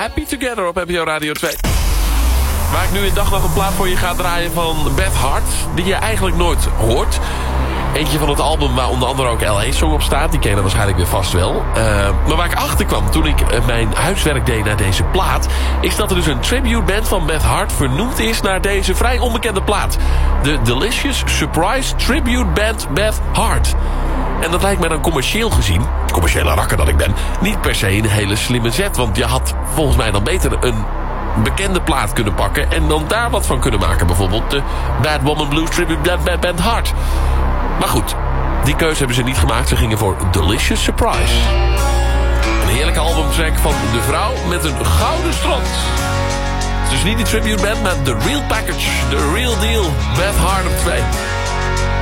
Happy Together op NPO Radio 2. Waar ik nu in dag nog een plaat voor je ga draaien van Beth Hart, die je eigenlijk nooit hoort. Eentje van het album waar onder andere ook L.A. Song op staat. Die ken je waarschijnlijk weer vast wel. Maar waar ik achter kwam toen ik mijn huiswerk deed naar deze plaat, is dat er dus een tribute band van Beth Hart vernoemd is naar deze vrij onbekende plaat. De Delicious Surprise Tribute Band Beth Hart. En dat lijkt mij dan commercieel gezien, commerciële rakker dat ik ben, niet per se een hele slimme zet. Want je had volgens mij dan beter een bekende plaat kunnen pakken en dan daar wat van kunnen maken. Bijvoorbeeld de Bad Woman Blues Tribute Band Hart. Maar goed, die keuze hebben ze niet gemaakt. Ze gingen voor Delicious Surprise. Een heerlijke albumtrack van de vrouw met een gouden strot. Dus niet die tribute band, maar The Real Package, The Real Deal, Beth Hart op 2.